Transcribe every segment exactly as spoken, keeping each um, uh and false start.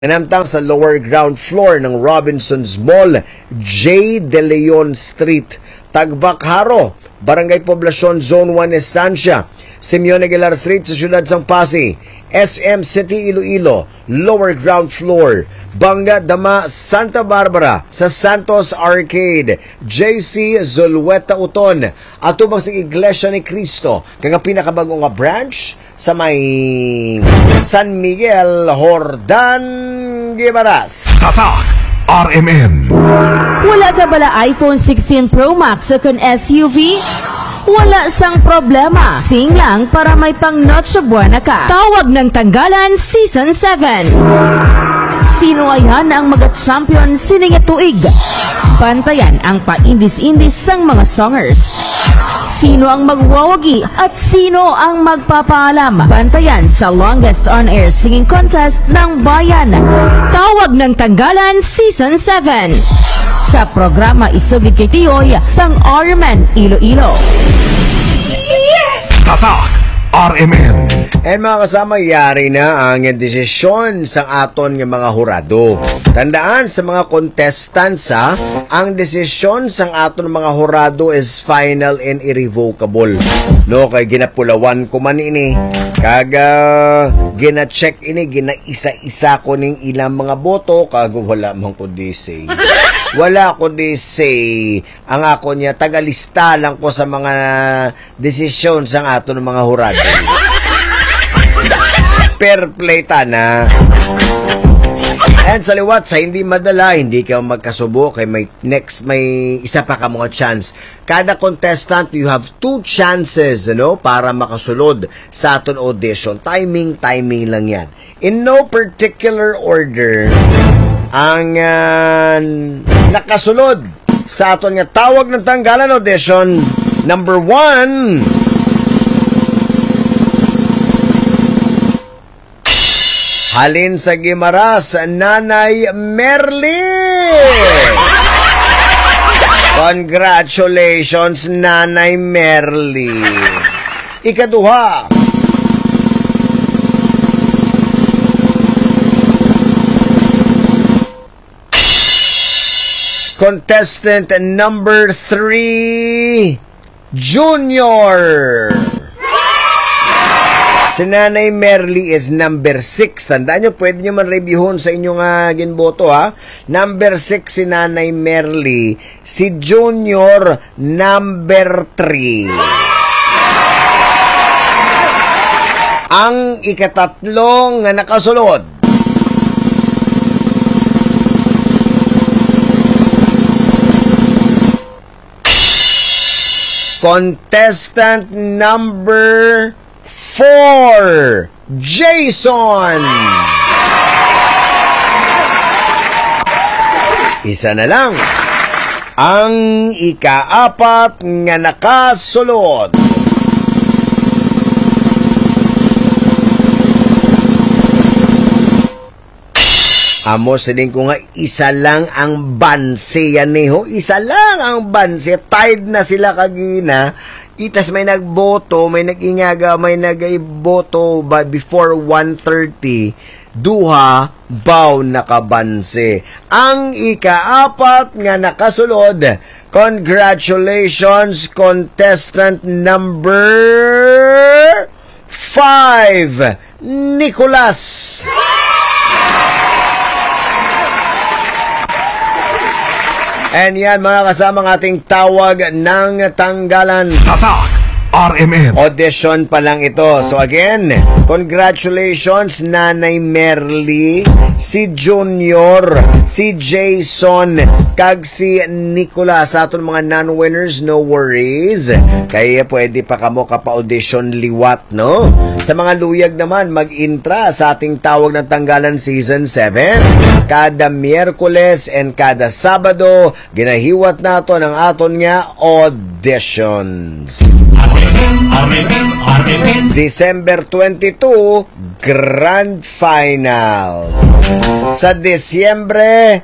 Nanamtang sa lower ground floor ng Robinsons Mall, J. De Leon Street, Tagbakharo, Barangay Poblacion, Zone one, Estancia, Simeon Aguilar Street sa Siyudad Sang Pasig, S M City, Iloilo, lower ground floor, Banga Dama, Santa Barbara, sa Santos Arcade, J C Zulueta Uton, at tubang sa Iglesia ni Cristo, kaya pinakabagong nga branch sa may San Miguel, Hordan, Gibaras. Tatak R M N. Wala ka bala iPhone sixteen Pro Max o kun S U V? Wala sang problema. Sing lang para may pang Noche Buena ka. Tawag ng Tanggalan Season seven. Sino ayan ang maga-champion sining tuig? Bantayan ang pa-indis-indis sang mga songers. Sino ang magwawagi at sino ang magpapaalam? Bantayan sa longest on-air singing contest ng bayan. Tawag ng Tanggalan Season seven. Sa programa Isugid kay Tiyoy sang R M N Iloilo. Tatak R M N. And mga kasama, yari na ang desisyon sa aton ng mga hurado. Tandaan sa mga contestants ha, ang desisyon sa aton mga hurado is final and irrevocable. No, kay ginapulawan ko man ini. Kaga gina-check ini, gina-isa-isa ko ning ilang mga boto, kaga wala man ko di say. Wala ko di say. Ang ako niya, tagalista lang ko sa mga desisyon sa aton ng mga hurado. Fair play na. And sa liwat, sa hindi madala, hindi ka magkasubo, kay may next, may isa pa ka mga chance. Kada contestant, you have two chances, ano, para makasulod sa aton audition. Timing, timing lang yan. In no particular order, ang uh, nakasulod sa aton nga tawag ng Tanggalan audition, number one, halin sa Gimaras, Nanay Merly. Congratulations, Nanay Merly. Ikaduha, contestant number three, Junior. Si Nanay Merly is number six. Tandaan nyo, pwede nyo man reviewon sa inyong uh, ginboto ha. Number six si Nanay Merly. Si Junior, number three. Ang ikatatlong nga nakasulod, contestant number four, Jason. Isa na lang ang ikaapat nga nakasulod. Amo siling ko nga, isa lang ang banse yan eh ho. Isa lang ang banse. Tied na sila kagina. Itas may nagboto, may nag-inyaga, may nag-iboto by before one thirty. Duha, baw nakabanse. Ang ikaapat nga nakasulod, congratulations, contestant number five, Nicolas. And yan mga kasamang ating tawag ng Tanggalan Tatak R M N. audition pa lang ito. So again, congratulations Nanay Merly, si Junior, si Jason, kag si Nicolas. Sa aton mga non-winners, no worries. Kaya pwede pa kamo kapa-audition liwat, no? Sa mga luyag naman, mag-intra sa ating tawag ng Tanggalan Season seven. Kada Miyerkules and kada Sabado, ginahiwat nato ng aton nga auditions. December twenty-two, Grand Final. Sa Disyembre,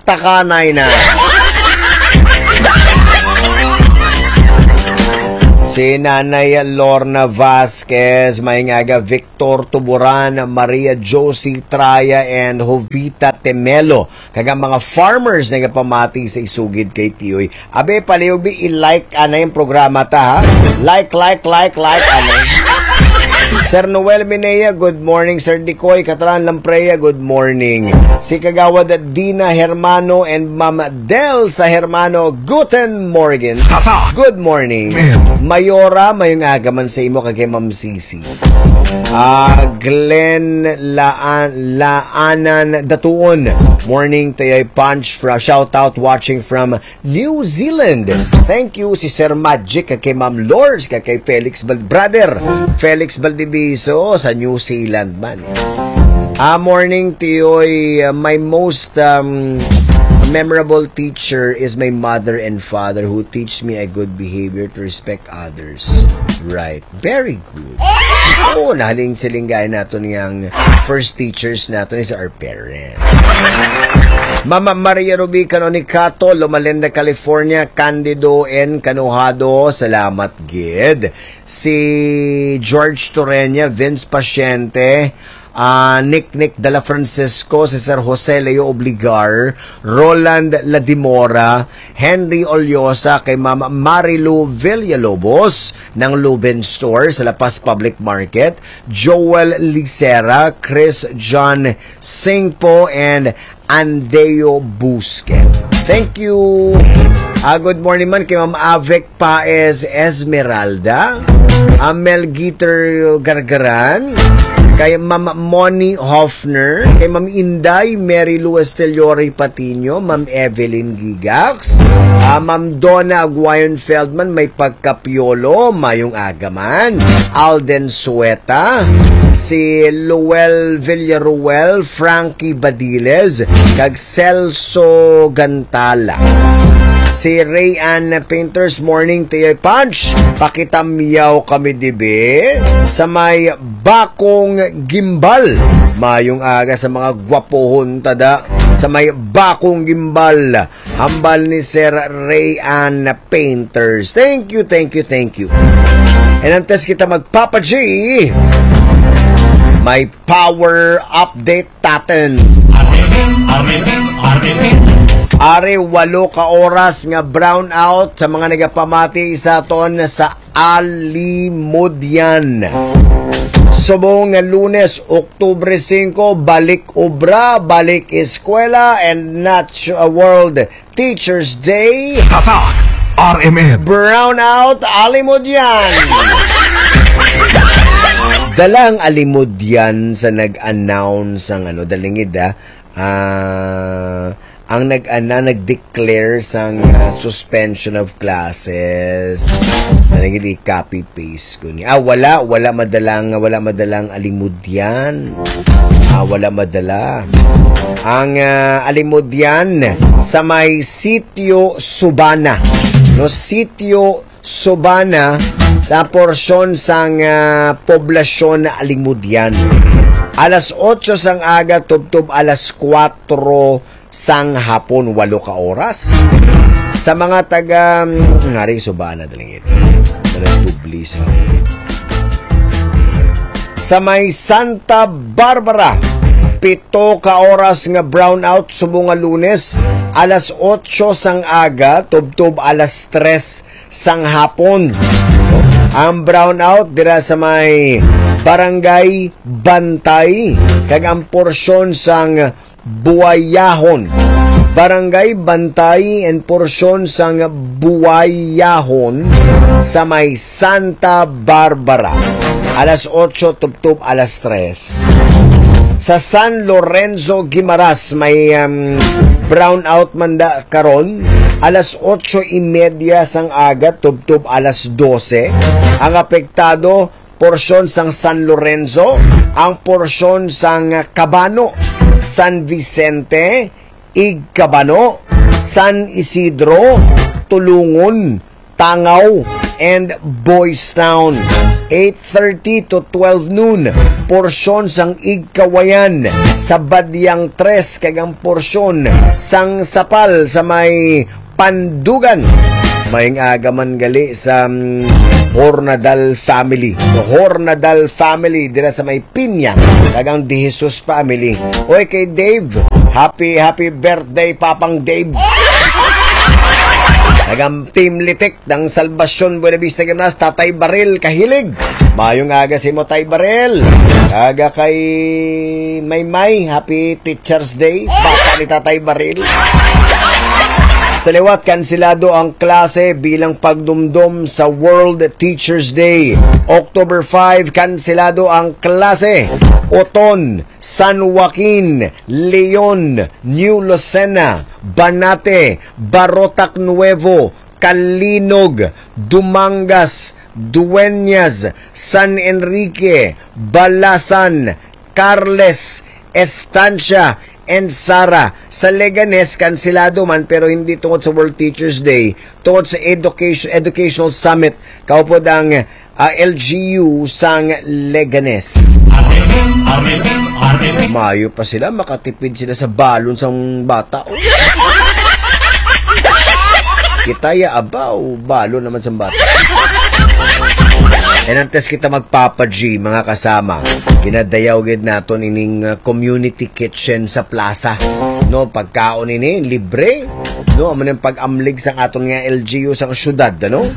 tak-takanay na. Si Nanay Lorna Vasquez, Mayngaga Victor Tuburan, Maria Josie Traya, and Jovita Temelo. Kaga mga farmers na pamati sa isugid kay Tiyoy. Abe, paliubi, i-like ana yung programa ta, ha? Like, like, like, like, ano. Sir Noel Minea, good morning. Sir Dicoy Catalan Lampreya, good morning. Si Kagawad Dina Hermano and Ma'am Del sa Hermano, guten morgen. Good morning. Mayora, mayong agaman sa imo kagay Ma'am Sisi. Uh, Glenn Laan, Laanan Datuon, morning tayo punch from shout out watching from New Zealand. Thank you si Sir Magic kay Ma'am Lors kay Felix Bald brother Felix Baldiviso sa New Zealand man. Ah, morning Tioy, uh, my most um, memorable teacher is my mother and father who teach me a good behavior to respect others. Right. Very good. Oo, nahaling silinggay nato niyang first teachers nato is our parents. Mama Maria Ruby Canonicato, Lomalenda, California, Candido and Canuhado, salamat gid. Si George Torreña, Vince Paciente, Uh, Nick Nick Dela Francisco, si Sir Jose Leo Obligar, Roland Ladimora, Henry Oliosa, kay Mama Marilu Villalobos ng Luben Store sa La Paz Public Market, Joel Licera, Chris John Singpo, and Andeo Busque. Thank you. Uh, good morning man kay Ma'am Avek Paez Esmeralda, Amel Giter Gargaran, kay Ma'am Moni Hoffner, kay Ma'am Inday Mary Lou Esteliori Patino, Ma'am Evelyn Gigax, uh, Ma'am Donna Aguayon Feldman, may pagkapiolo, mayong agaman, Alden Sueta, si Luel Villaruel, Frankie Badiles, kag Celso Gantala. Si Rayanne Painters, morning tayo punch. Pakitamiyaw kami dibe sa may bakong gimbal. Mayong aga sa mga gwapohon tada sa may bakong gimbal. Hambal ni Sir Rayanne Painters. Thank you, thank you, thank you. And antes kita magpapa-G, may power update taten. Are walo ka oras nga brownout sa mga nagapamati sa ton sa Alimudyan. Subong nga Lunes, Oktubre singko, balik obra, balik eskwela, and Natural World Teachers Day. Tatak R M N. Brownout Alimudyan. Dalang Alimudyan sa nag-announce ang ano, dalingid ah, uh, ang nag-ana, nag-declare sang uh, suspension of classes. Dalingid i-copy-paste ko ni. Ah, wala, wala madalang, wala madalang Alimudyan. Ah, wala madala. Ang uh, Alimudyan sa may Sitio Subana. No, Sitio Subana sa porsyon sang uh, poblasyon na Alimudyan. Alas otso sang aga, tubtub alas kwatro sang hapon, walo ka oras. Sa mga taga ngari Subana dalingit. Dubli sa Sa may Santa Barbara, pito ka oras nga brownout subong nga Lunes, alas otso sang aga, tubtub alas tres sang hapon. Ang brownout dira sa may Barangay Bantay, kag ang porsyon sang Buayahon. Barangay Bantay and porsyon sang Buayahon sa may Santa Barbara. Alas otso, tubtub alas tres. Sa San Lorenzo Guimaras, may um, brownout manda karon. Alas otso y media sang aga, tubtub alas dose. Ang apektado, porsyon sang San Lorenzo, ang porsyon sang Cabano, San Vicente, Igcabano, San Isidro, Tulungon, Tangaw, and Boys Town. eight thirty to twelve noon, porsyon sang Igkawayan, sa Badyang tres, kagang porsyon sang Sapal sa may Pandugan. Maing aga man gali sa um, Hornadal family. The Hornadal family dira sa may Pinya, tagang Di Jesus family. Oy kay Dave, happy happy birthday Papang Dave. Tagang Team Litik ng Salvacion Buena Vista Gimnas, Tatay Baril kahilig. Mayong aga si mo Tay Baril. Aga kay Maymay, happy Teacher's Day. Bata ni Tatay Baril. Sa liwat, kansilado ang klase bilang pagdumdum sa World Teachers Day. October five, kansilado ang klase. Oton, San Joaquin, Leon, New Lucena, Banate, Barotac Nuevo, Calinog, Dumangas, Dueñas, San Enrique, Balasan, Carles, Estancia, and Sara. Sa Leganes, kansilado man pero hindi tungod sa World Teachers Day, tungod sa Education, Educational Summit. Kaupod ang uh, L G U sang Leganes. Mayo pa sila, makatipid sila sa balon sang bata. Kitaya abaw, balon naman sang bata. And antes kita magpapa-G, mga kasama, ginadayaw gid naton ining uh, community kitchen sa plaza. No, pagkaon ini libre. No, amo nang pag-amlig sang aton nga L G U sa syudad, ano?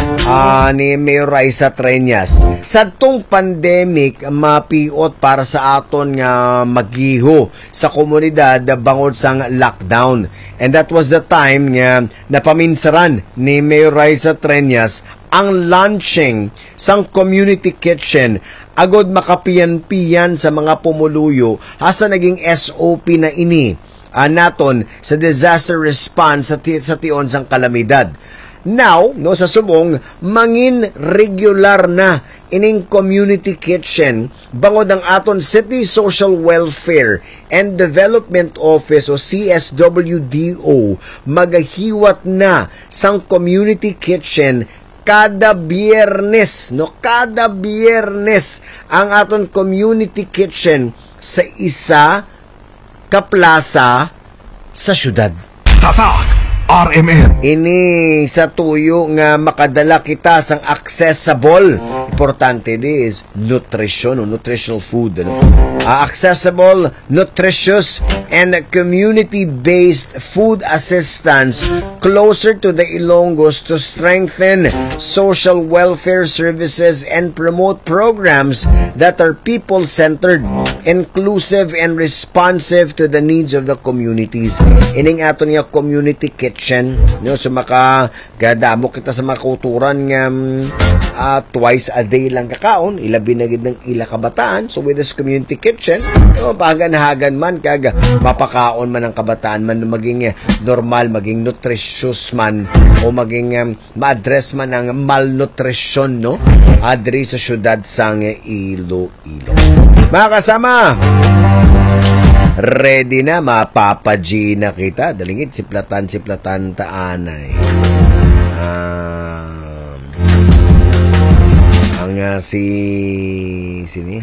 Ah, ni Mayor Raisa Treñas. Sadtong pandemic mapiot para sa aton nga magiho sa komunidad bangod sang lockdown. And that was the time nga napaminsaran ni Mayor Raisa Treñas ang launching sang community kitchen agod makapiyan-piyan sa mga pumuluyo hasa naging S O P na ini uh, naton sa disaster response sa, ti- sa tion sang kalamidad. Now, no, sa subong, mangin regular na ining community kitchen bangod ang aton City Social Welfare and Development Office o C S W D O magahiwat na sang community kitchen kada biyernes, no? Kada biyernes ang aton community kitchen sa isa ka plaza sa syudad. Tatak R M M. Ini sa tuyo nga makadala kita sang accessible. Importante di is nutrition o nutritional food. Ano? Uh, accessible, nutritious, and community-based food assistance closer to the Ilonggos to strengthen social welfare services and promote programs that are people-centered, inclusive, and responsive to the needs of the communities. Ining aton nga community kitchen, no, so maka gadamo kita sa makuturan nga uh, twice a day lang kakaon, ilabi na gid ng ila kabataan. So with this community kitchen, no, pagan-hagan man kag mapakaon man ang kabataan man maging normal, maging nutritious man o maging um, ma-address man ang malnutrition, no, adri sa syudad sang Iloilo. Mga kasama, ready na, mapapa-G na kita. Dalingit, siplatan-siplatan taanay. Um, ang uh, si... Sini?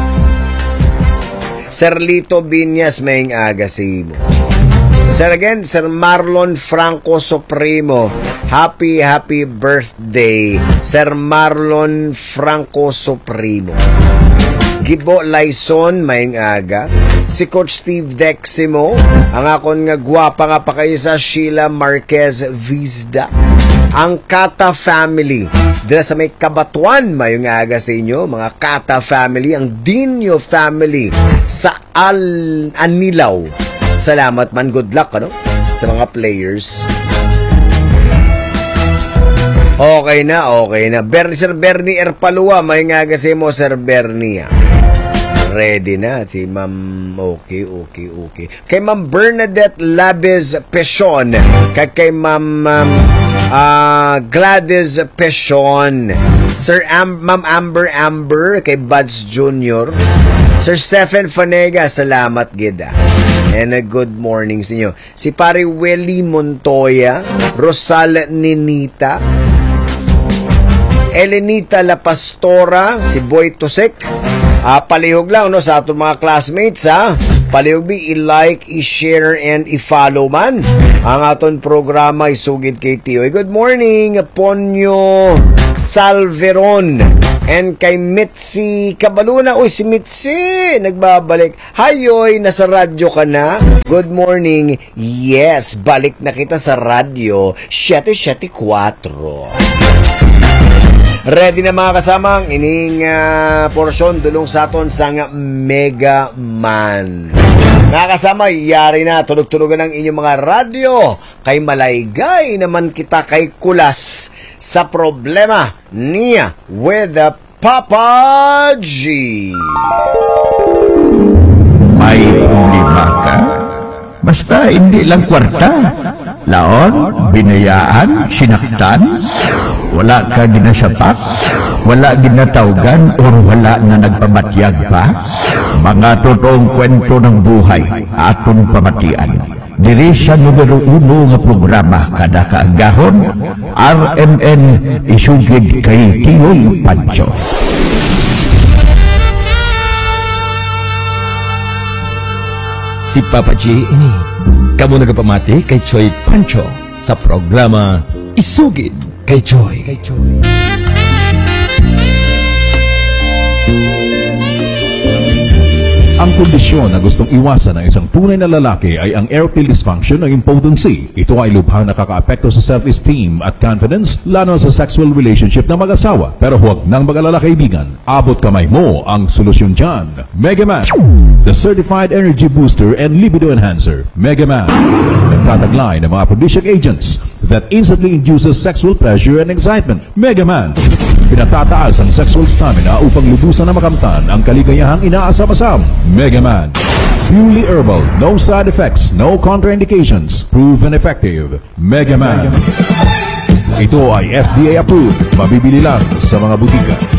Sir Lito Binyas, maying aga si mo. Sir again, Sir Marlon Franco Supremo. Happy, happy birthday, Sir Marlon Franco Supremo. Gibo Laison, maying aga. Si Coach Steve Deximo. Ang akon nga gwapa nga pa kayo sa Sheila Marquez Vizda. Ang Kata family. Dila sa may Kabatuan, mayong aga sa inyo. Mga Kata family. Ang Dinyo family sa Al Anilaw. Salamat man. Good luck, ano? Sa mga players. Okay na, okay na. Ber Sir Bernie Erpalua, mayong aga sa mo, Sir Bernie. Ready na si Ma'am. Okay, okay, okay. Kay Ma'am Bernadette Labez Pesion. Kay kay Ma'am um, uh, Gladys Pesion. Sir Am Ma'am Amber Amber. Kay Buds Junior Sir Stephen Fanega. Salamat, Gida. And a good morning sa inyo. Si Pare Willie Montoya. Rosal Ninita. Elenita La Pastora. Si Boy Tosek. Ah, palihog lang, no, sa atong mga classmates, ha? Paliugbi, i-like, i-share, and i-follow man ang aton programa Isugid kay Tiyoy. Good morning, Ponyo Salveron. And kay Mitzi Cabaluna. Uy, si Mitzi, nagbabalik. Hayoy, nasa radyo ka na? Good morning. Yes, balik na kita sa radyo. seven seventy-four. Ready na mga kasamang ining uh, porsyon dulong sa aton sang Mega Man. Mga kasama, yari na tulog-tulogan ng inyong mga radyo. Kay malaygay naman kita kay kulas sa problema niya with the Papa G. May lima ka. Basta hindi lang kwarta. Laon, binayaan, sinaktan. Wala ka ginasapak, wala ginatawgan, o wala na nagpamatyag pa. Mga totoong kwento ng buhay, atong pamatian. Diri sa numero uno nga programa kada kaagahon, R M N Isugid kay Tiyoy Pancho. Si Papa G ini, kamu nagapamati kay Choy Pancho sa programa Isugid kay Choy. Kay Choy. Ang kondisyon na gustong iwasan ng isang tunay na lalaki ay ang erectile dysfunction o impotency. Ito ay lubhang nakaka-apekto sa self-esteem at confidence, lalo sa sexual relationship ng mag-asawa. Pero huwag nang mag-alala kaibigan, abot kamay mo ang solusyon dyan. Mega Man, the certified energy booster and libido enhancer. Mega Man, nagtataglay ng mga aphrodisiac agents that instantly induces sexual pleasure and excitement. Mega Man, pinatataas ang sexual stamina upang lubusan na makamtan ang kaligayahang inaasam-asam. Mega Man, purely herbal, no side effects, no contraindications, proven effective. Mega Man. Ito ay F D A approved, mabibili lang sa mga butika.